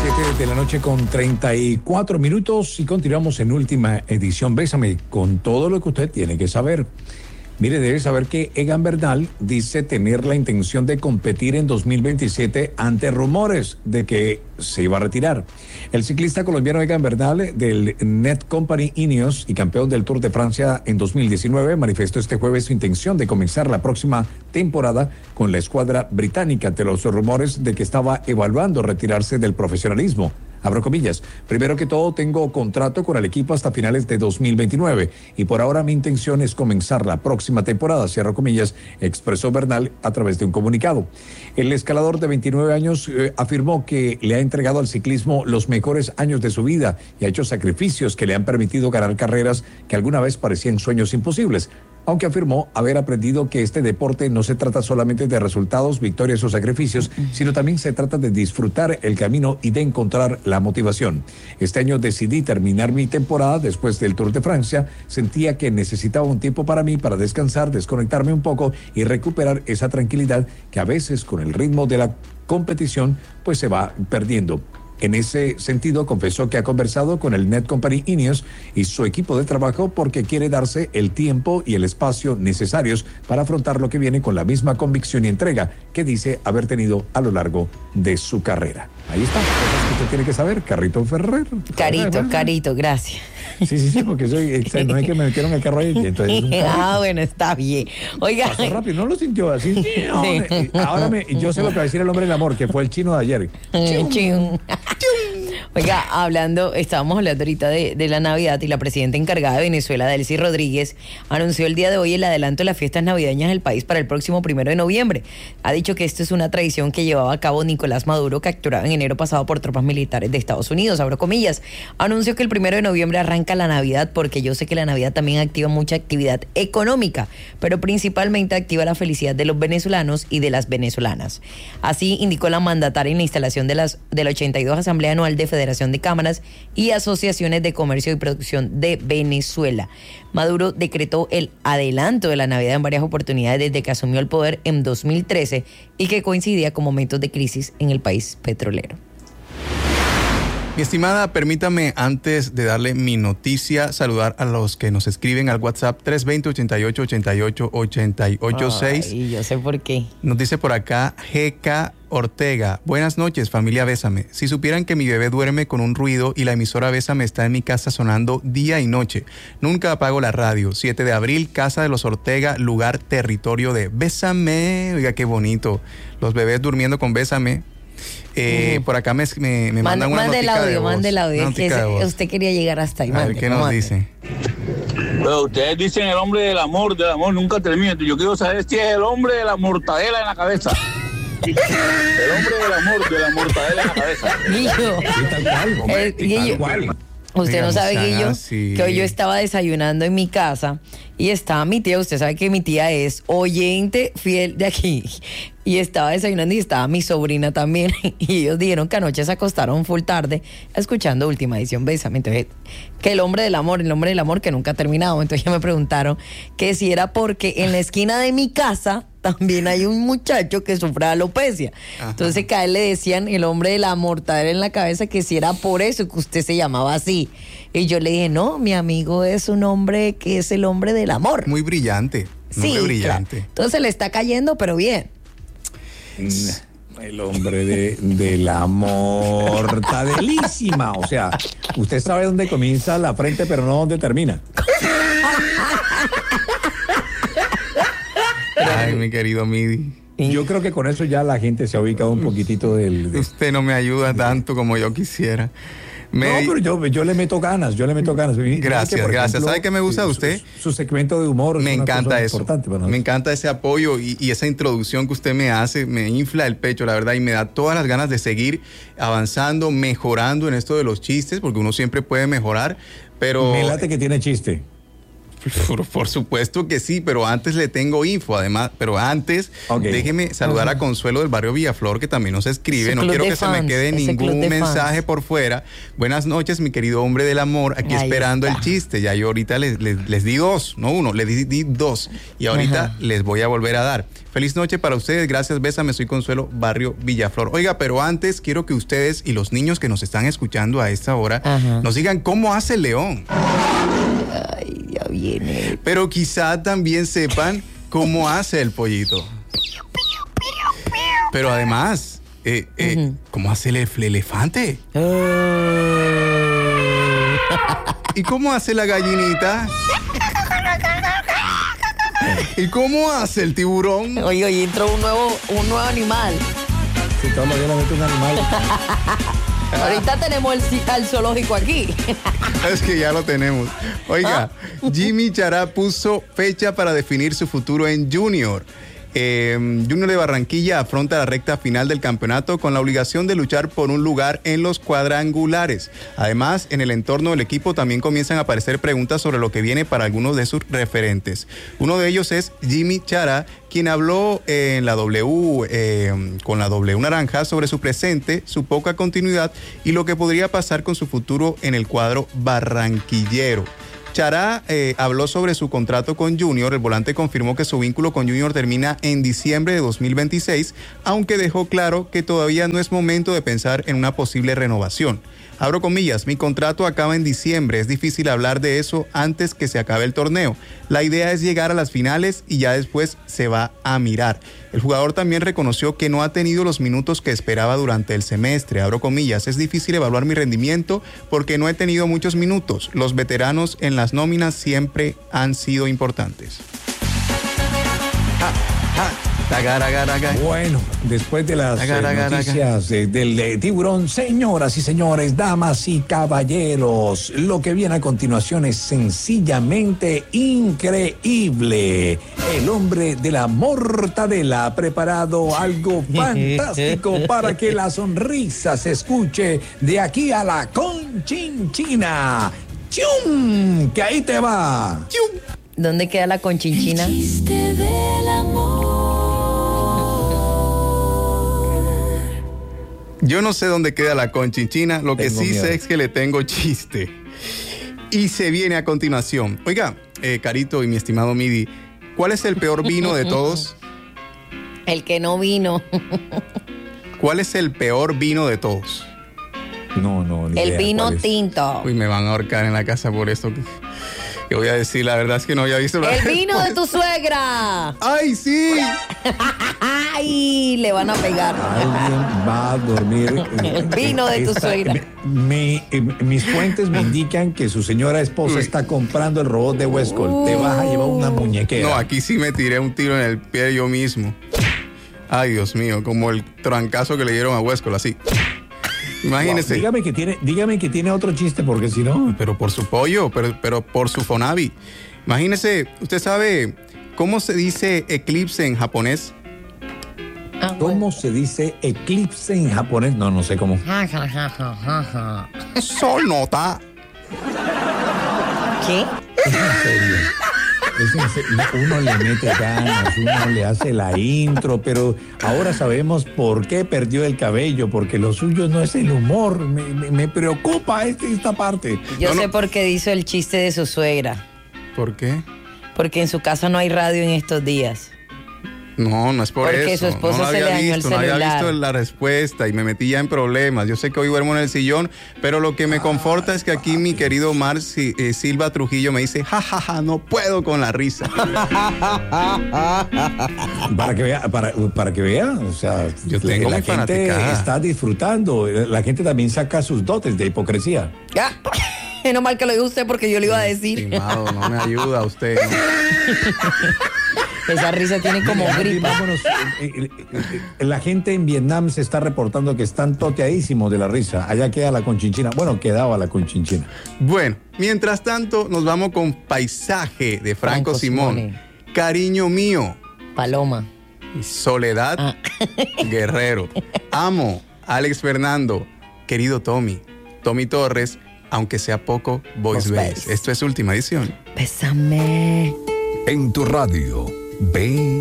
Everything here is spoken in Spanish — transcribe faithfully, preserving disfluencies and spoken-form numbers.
siete de la noche con treinta y cuatro minutos y continuamos en última edición Bésame con todo lo que usted tiene que saber. Mire, debe saber que Egan Bernal dice tener la intención de competir en dos mil veintisiete ante rumores de que se iba a retirar. El ciclista colombiano Egan Bernal del Net Company Ineos y campeón del Tour de Francia en dos mil diecinueve manifestó este jueves su intención de comenzar la próxima temporada con la escuadra británica ante los rumores de que estaba evaluando retirarse del profesionalismo. Abro comillas, primero que todo tengo contrato con el equipo hasta finales de dos mil veintinueve y por ahora mi intención es comenzar la próxima temporada, cierro comillas, expresó Bernal a través de un comunicado. El escalador de veintinueve años eh, afirmó que le ha entregado al ciclismo los mejores años de su vida y ha hecho sacrificios que le han permitido ganar carreras que alguna vez parecían sueños imposibles. Aunque afirmó haber aprendido que este deporte no se trata solamente de resultados, victorias o sacrificios, sino también se trata de disfrutar el camino y de encontrar la motivación. Este año decidí terminar mi temporada después del Tour de Francia. Sentía que necesitaba un tiempo para mí, para descansar, desconectarme un poco y recuperar esa tranquilidad que a veces con el ritmo de la competición pues se va perdiendo. En ese sentido, confesó que ha conversado con el Net Company Ineos y su equipo de trabajo porque quiere darse el tiempo y el espacio necesarios para afrontar lo que viene con la misma convicción y entrega que dice haber tenido a lo largo de su carrera. Ahí está, cosas que usted tiene que saber, Carrito Ferrer. Carito, Carito, gracias. Sí, sí, sí, porque soy, no es que me metieron el carro ahí. Entonces ah, bueno, está bien. Oiga. Pasó rápido, no lo sintió así. No, sí. Ahora me, yo sé lo que va a decir el hombre del amor, que fue el chino de ayer. Oiga, hablando, estábamos hablando ahorita de, de la Navidad y la presidenta encargada de Venezuela, Delcy Rodríguez, anunció el día de hoy el adelanto de las fiestas navideñas del país para el próximo primero de noviembre. Ha dicho que esto es una tradición que llevaba a cabo Nicolás Maduro, capturado en enero pasado por tropas militares de Estados Unidos, abro comillas. Anunció que el primero de noviembre arranca la Navidad porque yo sé que la Navidad también activa mucha actividad económica, pero principalmente activa la felicidad de los venezolanos y de las venezolanas. Así indicó la mandataria en la instalación de, las, de la ochenta y dos Asamblea Anual de Federación de Cámaras y Asociaciones de Comercio y Producción de Venezuela. Maduro decretó el adelanto de la Navidad en varias oportunidades desde que asumió el poder en dos mil trece y que coincidía con momentos de crisis en el país petrolero. Mi estimada, permítame antes de darle mi noticia saludar a los que nos escriben al WhatsApp tres dos cero, ochenta y ocho, ochenta y ocho, ochenta y ocho seis. Ay, yo sé por qué. Nos dice por acá G K Ortega. Buenas noches, familia Bésame. Si supieran que mi bebé duerme con un ruido y la emisora Bésame está en mi casa sonando día y noche. Nunca apago la radio. siete de abril, Casa de los Ortega, lugar territorio de Bésame. Oiga, qué bonito. Los bebés durmiendo con Bésame. Eh, uh, por acá me, me, me mandan una mande notica el audio, de voz. Mande el audio, que ese, usted quería llegar hasta ahí. A ver, ¿qué nos mande. dice? Pero ustedes dicen el hombre del amor, del amor nunca termina. Yo quiero saber si es el hombre de la mortadela en la cabeza. El hombre del amor, de la mortadela en la cabeza. Guillo. Sí, tal cual, hombre, Guillo. tal cual. Usted Digamos, no sabe, Guillo, sí. que hoy yo estaba desayunando en mi casa y estaba mi tía, usted sabe que mi tía es oyente fiel de aquí, y estaba desayunando y estaba mi sobrina también, y ellos dijeron que anoche se acostaron full tarde escuchando Última Edición Bésame. Entonces, que el hombre del amor, el hombre del amor que nunca ha terminado. Entonces ya me preguntaron que si era porque en la esquina de mi casa también hay un muchacho que sufre de alopecia. Ajá. Entonces que a él le decían el hombre de la mortadela en la cabeza, que si era por eso que usted se llamaba así. Y yo le dije, no, mi amigo es un hombre que es el hombre del amor. Muy brillante. Sí, muy brillante. Claro. Entonces le está cayendo, pero bien. El hombre de, de la mortadelísima. O sea, usted sabe dónde comienza la frente, pero no dónde termina. Ay, mi querido Midi. Yo creo que con eso ya la gente se ha ubicado un poquitito del... De... Usted no me ayuda tanto como yo quisiera. Me... No, pero yo, yo le meto ganas, yo le meto ganas. Gracias, que, gracias. Ejemplo, ¿sabe qué me gusta de usted? Su, su segmento de humor. Me es encanta una eso. Bueno, me encanta ese apoyo y, y esa introducción que usted me hace. Me infla el pecho, la verdad, y me da todas las ganas de seguir avanzando, mejorando en esto de los chistes, porque uno siempre puede mejorar, pero... Me late que tiene chiste. Por, por supuesto que sí, pero antes le tengo info, además, pero antes okay. déjeme saludar uh-huh. a Consuelo del barrio Villaflor, que también nos escribe. No quiero que fans, se me quede ningún mensaje fans. por fuera. Buenas noches, mi querido hombre del amor, aquí Ahí esperando está. el chiste. Ya yo ahorita les, les, les di dos, no uno, les di, di dos. Y ahorita uh-huh. les voy a volver a dar. Feliz noche para ustedes, gracias, bésame, soy Consuelo, barrio Villaflor. Oiga, pero antes quiero que ustedes y los niños que nos están escuchando a esta hora uh-huh. nos digan cómo hace el león. Ay, ya viene. Pero quizá también sepan cómo hace el pollito. Pero además, eh, eh, uh-huh. ¿cómo hace el, el elefante? Uh... ¿Y cómo hace la gallinita? ¿Y cómo hace el tiburón? Oye, oye, entró un nuevo, un nuevo animal. Si todos los días le meto un animal. Ahorita tenemos el, el zoológico aquí. Es que ya lo tenemos. Oiga, ¿Ah? Jimmy Chará puso fecha para definir su futuro en Junior. Eh, Junior de Barranquilla afronta la recta final del campeonato con la obligación de luchar por un lugar en los cuadrangulares. Además, en el entorno del equipo también comienzan a aparecer preguntas sobre lo que viene para algunos de sus referentes. Uno de ellos es Jimmy Chará, quien habló en la W, eh, con la W Naranja sobre su presente, su poca continuidad y lo que podría pasar con su futuro en el cuadro barranquillero. Chará eh, habló sobre su contrato con Junior. El volante confirmó que su vínculo con Junior termina en diciembre de dos mil veintiséis, aunque dejó claro que todavía no es momento de pensar en una posible renovación. Abro comillas, mi contrato acaba en diciembre, es difícil hablar de eso antes que se acabe el torneo. La idea es llegar a las finales y ya después se va a mirar. El jugador también reconoció que no ha tenido los minutos que esperaba durante el semestre. Abro comillas, es difícil evaluar mi rendimiento porque no he tenido muchos minutos. Los veteranos en las nóminas siempre han sido importantes. Ah, ah. Bueno, después de las eh, noticias eh, del eh, tiburón, señoras y señores, damas y caballeros, lo que viene a continuación es sencillamente increíble. El hombre de la mortadela ha preparado algo fantástico para que la sonrisa se escuche de aquí a la Conchinchina. ¡Chum! Que ahí te va. ¡Chum! ¿Dónde queda la Conchinchina? El chiste del amor. Yo no sé dónde queda la Conchinchina, lo que tengo sí miedo. Sé es que le tengo chiste. Y se viene a continuación. Oiga, eh, Carito y mi estimado Midi, ¿cuál es el peor vino de todos? El que no vino. ¿Cuál es el peor vino de todos? No, no, ni El idea, vino tinto. Uy, me van a ahorcar en la casa por esto. Que voy a decir, la verdad es que no había visto la El vino respuesta. De tu suegra. ¡Ay, sí! ¡Ay! Le van a pegar. Alguien va a dormir. El vino de tu Esta, suegra. Mi, mi, mis fuentes me indican que su señora esposa Uy. está comprando el robot de Westcol. Uh. Te vas a llevar una muñequera. No, aquí sí me tiré un tiro en el pie yo mismo. Ay, Dios mío, como el trancazo que le dieron a Westcol, así. Imagínese. Wow, dígame que tiene, dígame que tiene otro chiste, porque si no. Pero por su pollo, pero, pero por su Fonavi. Imagínese, ¿usted sabe cómo se dice eclipse en japonés? Ah, bueno. ¿Cómo se dice eclipse en japonés? No, no sé cómo. Sonota. ¿Qué? Es en serio. Es en serio. Uno le mete ganas, uno le hace la intro, pero ahora sabemos por qué perdió el cabello, porque lo suyo no es el humor. Me, me, me preocupa este, esta parte. Yo no, sé no. por qué hizo el chiste de su suegra. ¿Por qué? Porque en su casa no hay radio en estos días. No, no es por Porque eso. su esposo no se le dañó visto, el celular. No había visto la respuesta y me metí ya en problemas. Yo sé que hoy duermo en el sillón, pero lo que me conforta es que aquí mi querido Omar eh, Silva Trujillo me dice, jajaja, ja, ja, no puedo con la risa. Para que vea, para, para que vea, o sea, yo tengo la mi gente fanaticada. está disfrutando. La gente también saca sus dotes de hipocresía. Ya. Menos mal que lo dijo usted porque yo le iba a decir. Estimado, no me ayuda usted. ¿No? Esa risa tiene como gripa. Vámonos, eh, eh, eh, la gente en Vietnam se está reportando que están toteadísimos de la risa. Allá queda la Conchinchina. Bueno, quedaba la Conchinchina. Bueno, mientras tanto, nos vamos con Paisaje de Franco, Franco Simón. Simone. Cariño mío. Paloma. Soledad ah. Guerrero. Amo. Alex Fernando. Querido Tommy. Tommy Torres. aunque sea poco, Voice Voice Base. Base. Esto es Última Edición. Bésame. En tu radio, ve